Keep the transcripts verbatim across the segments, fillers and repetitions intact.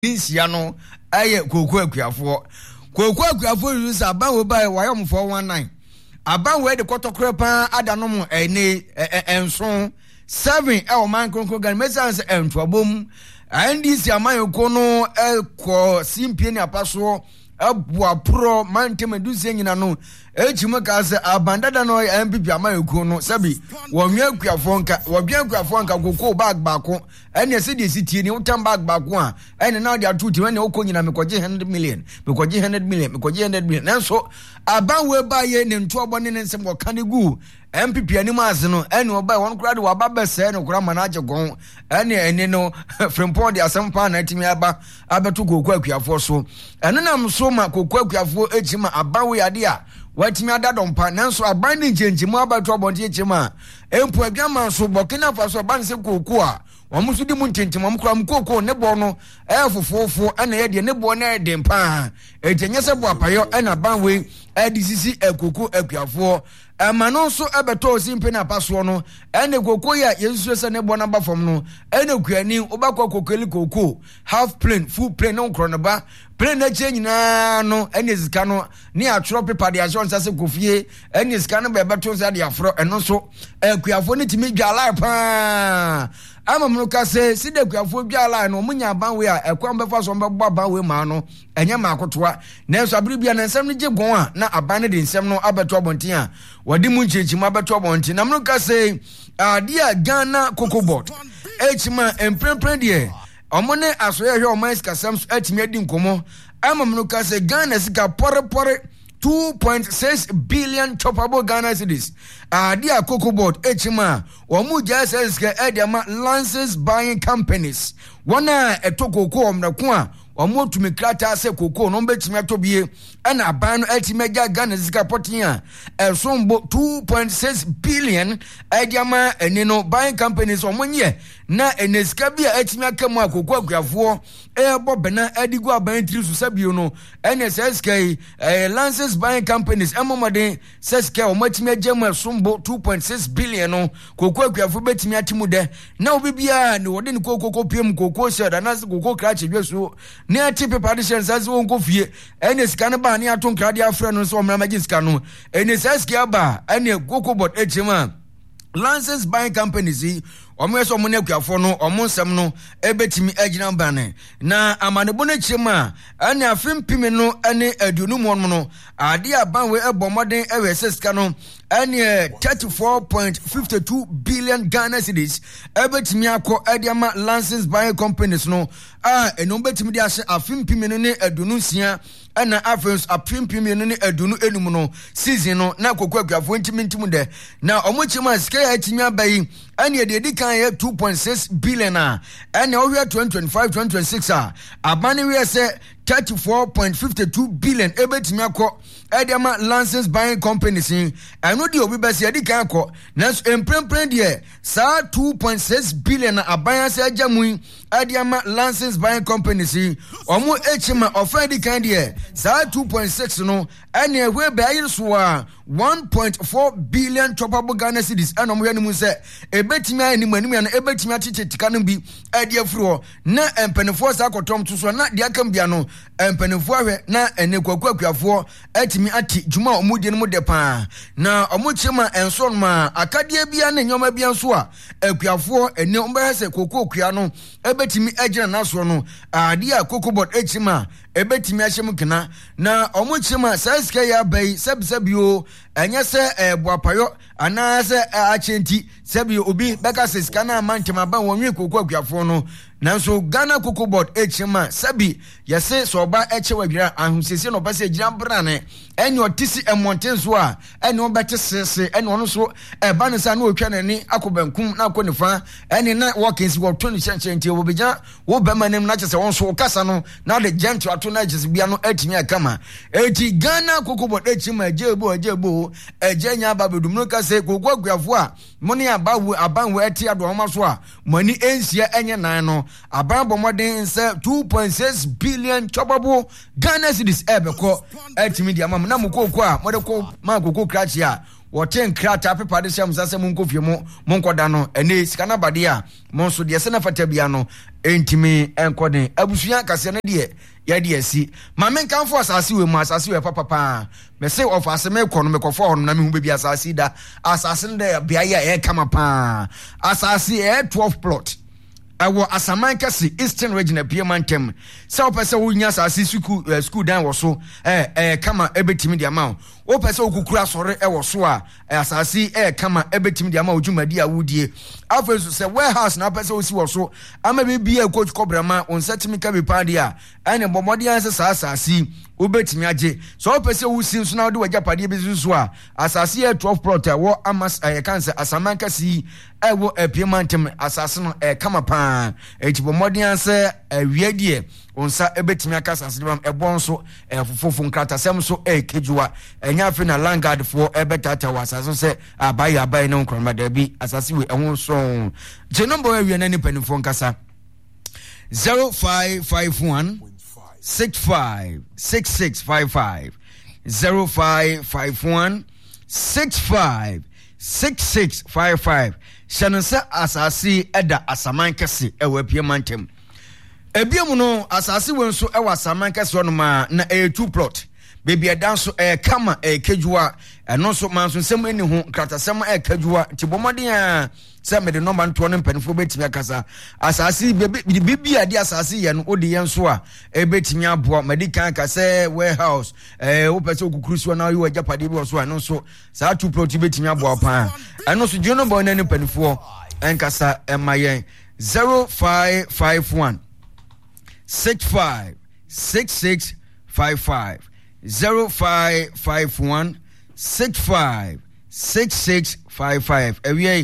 nsia no aye Koko Akuafo Koko Akuafo use aban we buy wayom four one nine aban we de kotokre pa adanom ene enso seven e o man kronkro gan mesanse entwabom andi si amayoko no ekọ simpie ni apaso abua pro manteme dusie nyina no ejima ka se abandada no M P P amayoko no sabi wonwe Akuafo nka wonwe Akuafo nka Koko bag bako ene se de sitie ni utam bag bako a ene na de atuti ene okọ nyina mekoje one hundred million mekoje one hundred million mekoje one hundred million nanso aban we ba ye ne nto obone ne nsem woka ne gu M P P ani maase no ene oba won kura de waba bese no kura manaje gon ene ene no frempon de asempa na timi aba abeto Koko Akuafo so ene nam so ma Koko Akuafo ejima aban we ade a watimi adadompa nanso aban ne njenjimu abeto obonde ejima empo adwama so Burkina Faso aban se Koko a omo so di mu ntentim am kura Koko ne bo no e fofofo ana ye de ne bo na e dempa ejenye se bo apayo ana ban we adisisi Koko Akuafo amano so abeto simpe na paso no ene Koko ya yesu se ne bo na ba fom no ene kuani obakọ kokeli Koko half plane full plane no kro no ba plane na che nyina no ene zika no ni atro paper de ajon sase kofie ene zika no be beto se de afro eno so Akuafo ne timi dwala pa ama mnuka se side Akuafo dwala no munya ban we a ekwan befa so mbeba ban we ma no enya ma akotoa na so abiribia na nsem ne je gon a na aban ne de nsem no abeto abonten a wadi mu nchechima abeto abonten na mnuka se adia Ghana Cocoa Board echima emprempren de omone asoye hwe oman kasam atimi adi nkomo ama mnuka se Ghana sika pore pore two point six billion topable Ghana cedis. Uh, dear Cocoa Board, Echima, Wamu Jasses, Edama, Lances buying companies. Wana a toko com the Kwa, or more to me crata se Koko, no bet me to be and a ban Etimeja Ghana Zika Potia, a sombo two point six billion Edama and Nino buying companies on one year. Na enescabia Etimia Kama Koko Akuafo, Air Bobena, Edigua Bentry Sabiono, N S S K, Lances buying companies, Amomade, Seska, or Matimia Jama Sumbo two point six billion, Koko Akuafo Betimia Timude. Now Bibia, no one Koko Pium Koko said, and as Koko Cratch, Yesu, near Tipe Partitions as won't go fear, and it's Canaba near Tom Cardia friends or Mamajiscano, and it's Eskiaba, and your Cocoa Board Echima. Lances buying companies, omo so money Akuafo no omo nsem no ebetimi agina bane na amanebo na chema ane afim pime no ane aduonu mo no ade aban we ebomoden ewe seska no ane thirty-four point five two billion Ghana cedis ebetimi akọ adiama Lances buying companies no a eno betimi de ase afim pime no ne aduonu sia ana afens afim pime no ne aduonu enum no season no na Koko Akuafo ntimi ntimi de na omo chema sika ya timi abai ane de dika two point six billion ah and over twenty twenty-five twenty twenty-six ah abani we say thirty-four point five two billion ebetimi akọ Edema Lances buying companies in I know the obi besi edi kan akọ na emprempren de sa two point six billion aban se ajamu Edema Lances buying companies in omo echima ofedi kan de sa two point six no and we be ayiso a one point four billion topable Ghana cedis and omo yanu se ebetimi animu animu na ebetimi achichetika no bi edi afro na empenefo sa akotom to so na de akam bia no empenefo ahwe na ene Koko Akuafo eti mi ati juma omudie no de pa na omuchema enso ma akadie bia na nyoma bia nso a Akuafo ene ombehese Koko Akua no ebetimi agina naso no ade a Cocoa Board echima ebetimi ahyem kena na omuchema saska ya bai sabsabio enye se eboapayo ana se achenti sabio obi beka seska na mantema ban wonwe Koko Akuafo no nanso Ghana Cocoa Board echima sabi yese so ba echewa dwira ahusese no ba se gina brane eni otisi emontenso a eni obete sese eni ono so e ba ne sa na otwa nani akobankum na akonifa eni na workings wo twenty chenchenti wo beja wo ba manem na chese won so kasa no na de gentle ato na chese bia no etimi akama eti Ghana Cocoa Board echima ejebo ejebo ejenya babedum no kase Koko Akuafo a moni abawu abanwo eti adoma so a mani ensia enye nan no aban bomodin say two point six billion chopable Ghana cedis ebeko etimi dia mam na mukoko a modeko ma Koko Cratch a wɔte nkrata pepa de hyɛ msa sɛ monkɔfie mu monkɔda no ɛne sika no bade a mo nso deɛ sɛ na fata bia no ɛntimi ɛnkɔden abusua kaseɛ no deɛ yɛde asi ma menkamfo asase wɔ mu asase wɔ papa paa mɛsɛ ɔfa asɛm ɛkɔ no mekɔfɔ hɔ no na mehu baabi asase da asase no dɛ beayɛ a ɛyɛ kama paa asase ɛyɛ twelve plot ɛwɔ asaman kɛse eastern region apiema ntɛm sɛ wopɛ sɛ wonya asase school uh, school dan wɔ so ɛɛ ɛɛ kama ɛbɛtimi de ama wo wopɛ sɛ wokukura asɔre ɛwɔ so a asase ɛɛ kama ɛbɛtimi de ama wo dwumadi a wodie afei so sɛ warehouse na wopɛ sɛ wosi wɔ so ama biribi a coach kɔbrama wo nsa timi ka bi paa de a ɛne bɔmmɔden sɛ saa asase wobɛtimi agye sɛ wopɛ sɛ wosi nso na wode wagyapadeɛ bi so a asase yɛ twelve plot a wɔ ama ɛyɛ kan sɛ asaman kɛse yi ɛwɔ apiema ntɛm asase no ɛɛ kama paa ɛti bɔmmɔden sɛ awia deɛ onsa ebetimi aka asase dem ɛbɔ nso ɛfofofo nkratasɛm nso ɛkejuwa ɛnya afi na landguard fo ɛbɛtata wa asase sɛ abayi abayi ne nkrɔma da bi asase we ɛho so je number awia na ni panifo nkasa zero five five one six five six six five five zero five five one six five six six five five shanansa asase ɛda asaman kɛse ɛwɔ apiema ntɛm ebiemu no asase won so ewa saman kase no ma na e two plot baby edan so e kama e kejua eno so man so nsem eni ho kratasem e kejua tibomodin a se me de number nto no mpanifo betimi akasa asase bibi ade asase ye no odi yen so a e betimi aboa medical kase warehouse eh wo pese okukuru so na yo ajapade bi so eno so sa two plot betimi aboa pa eno so je number no mpanifo enkasa emayen zero five five one six five six six five five zero five five one six five six six five five. Ewie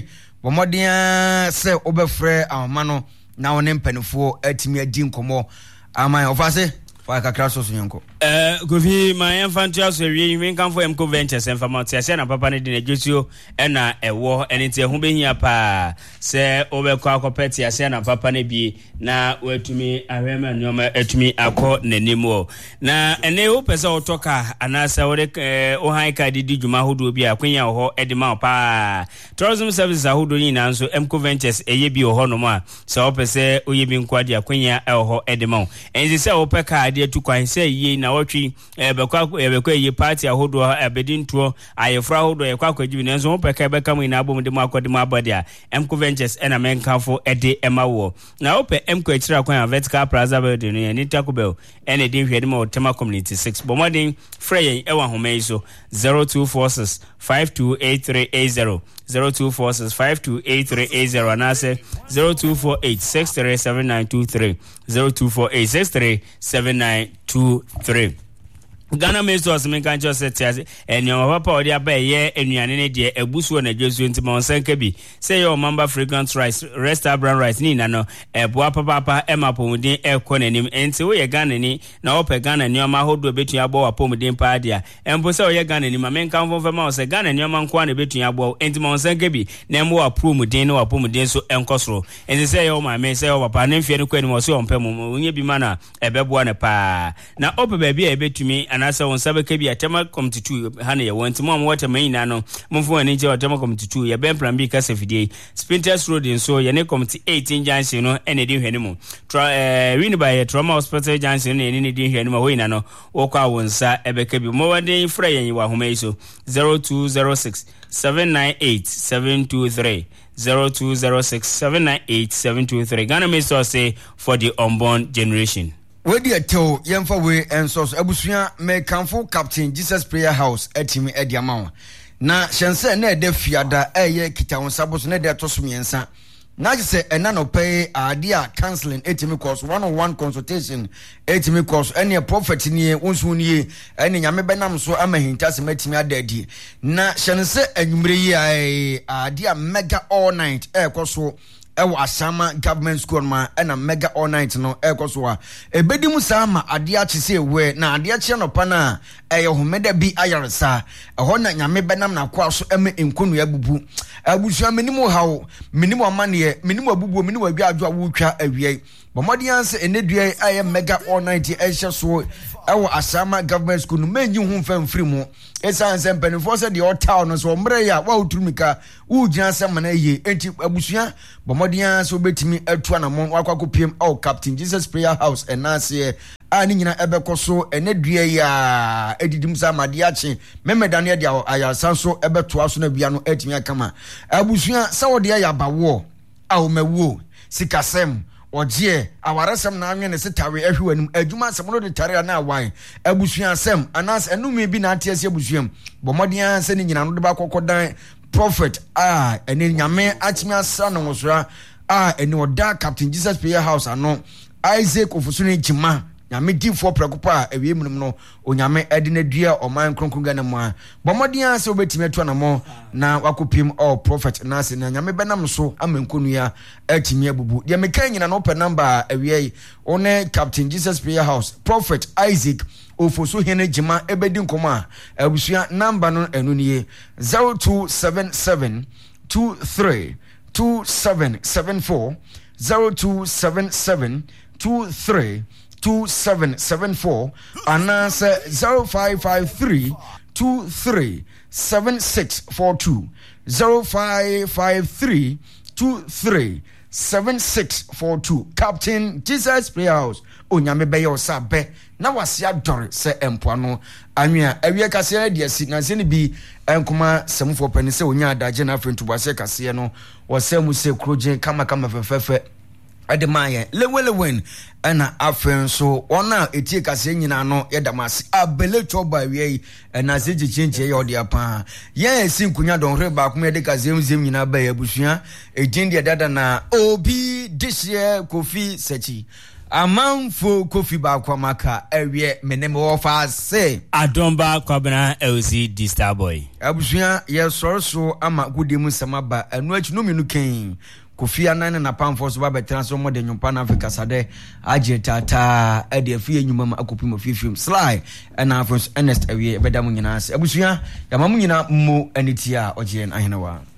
bomodia se obefre amano na wone mpanifo atimi adi nkomo aman ofase fa kakra so so nko eh govi my infantry aso ewie yin kan for Emco Ventures en fama tia se na papa ne de na dwetio e na ewo ene tie ho behia pa se obekọ akopeti ase na papa ne bi na watumi ahwema nyoma atumi akọ nanimo na ene wo pese otoka anasa wore o han ka didi dwuma hodo bi akwanya ho edema pa tourism services ahodo yin na nso Emco Ventures eye bi ho no ma se wo pese oye bi nkwadi akwanya e ho edema enzi se wo peka ade atukwan se yi na wotwi ebekwa ebekwa yi party ahodo ebedintuo ayefra ahodo ekwa kwagibi nenso wo peka ebeka mu ina abom de mu akode mu abode a Emco Ventures ena menkanfo ede emawo na wo pe Emco Echira Kwan Vertical Plaza building no ni Takobel ene de hwede ma Tema Community six bomodin frey ewa home so zero two four six five two eight three eight zero zero two four six five two eight three eight zero and I say zero two four eight six three seven nine two three zero two four eight six three seven nine two three. Ghana Ministers men kan just say eni o papa odi abaye enuane ne de ebusu na dwesu nti ma onsanka bi say your member fragrant rice resta brown rice ni na no eboa papa papa emapomudin ekọ nanim enti wo ye Ghana ni na wo pe Ghana ni o ma hodo betu abo apomudin pa dia empo say wo ye Ghana ni ma men kan fo fama o say Ghana ni o ma nko na betu abo enti ma onsanka bi na mo apomudin na apomudin so enkosoro enti say yo ma me say yo papa ne mfie ne kwani mo so ompem onye bi ma na ebeboa ne pa na ope ba bia ebetumi anasa won sabeke bi Tema Community two hana ye won timo am water main na no momfo ani je Tema Community two ye ben plan bi kasa fidie Spinters Road nso ye ne Community eighteen junction no ene de hwani mu eh win by Trauma Hospital junction no ene ne de hwani mu hoina no wokwa wonsa ebeke bi mo wade fra yen wa homa iso zero two zero six seven nine eight seven two three zero two zero six seven nine eight seven two three. Ghana Minister say for the unborn generation. We dey tell yemfa we enso abusua me kanfo Captain Jesus Prayer House etimi ediama na hyense na ede fiada eye kitawon saboso na ede toso miensa na je ena no pay ade a counseling etimi course one on one consultation etimi course ene prophet nie wonsu nie ene nyame benam so amahinta se matimi adadi na hyense anwumre yi ade a mega all night e koso ewa Asama government school ma na mega all night no ekoso a ebedi mu sama ade a chese we na ade a che no pa na eye homeda bi ayaresa eho na nyame benam na kwa so eme nkonu abubu abusua menimu hawo menimu amane menimu abubu menimu adwa adwa wutwa awie bomodi anse enedua aye mega all night ehye so ɛwɔ Asama government school no menyi ho mfam free mu esan se mpanifo se de otaw no so mre ya wa uturumika u gina se mana ye enti abusua bomodia so betimi atu anamon wakwakopiem au Captain Jesus Prayer House enase a ni nyina ebekoso enadua ya edidim sa made ache memedane de ayasan so ebeto aso na bia no atimi akama abusua se wo de ya bawo a o mawuo sikasem oje awaresem na anwe ne setawe ahwewanum adwuma asem no de tare na awan abusua asem anas enumi bi na atiase abusuam bomodia se ni nyina no de ba kokodan prophet ah eni nyame atimi asa no wosora ah eni oda Captain Jesus Prayer House ano Isaac ofusuni jima nyame di for prekopa ewie munum no onyame ede na dua oman kronkron ga na mu a bomodia se obetimi atu na mo na wakopim all prophet na se na nyame benam so amankonu ya atimi abubu de meka nyina no pe number ewie one Captain Jesus Prayer House prophet Isaac ofoso hene jima ebedi nkoma abusua number no enu nie zero two seven seven two three two seven seven four zero two seven seven two three two seven seven four and answer zero five five three two three seven six four two zero five five three two three seven six four two Captain Jesus Prayer House onyame be yo sabe na wase adore se empoano anwea awie kase de asi na se ne bi enkoma semfo pani se onya adaje na afrentu base kase no wasemu se kroje kama kama fefefe ademaye lewelewen ana afen so ona etie kase nyina no yedamase abele choba wie na se gichinche ye ode apa ye esi nkunya don hre ba kuma de kase mzem nyina ba ya busua ejin de dada na obi dishie Kofi Sechi amanfo Kofi ba kwa maka ewie meneme wo fa se Adomba kwabena Elsie the Star Boy abusua ye sorso ama gudemu samaba anu achi no minu ken Kofi anan na pamfo so ba betransfer mo de nyumpa na Africa sade aje tata e de afie nyuma ma akopim afifim sly na afons Ernest awie bedam nyina ase abusua ya mamu nyina mo anitia oje en ahenawa